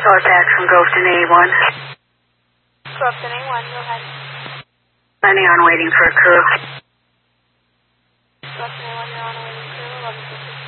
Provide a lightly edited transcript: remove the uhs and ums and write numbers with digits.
Start back from Groveton A1. Groveton A1, go ahead. Landing on waiting for a crew. Groveton A1, you're on a waiting crew, 1156.